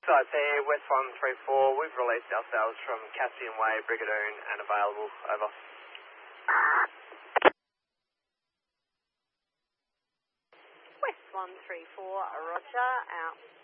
Site there, West 134. We've released ourselves from Cassian Way, Brigadoon, and available. Over. West 134, Roger, out.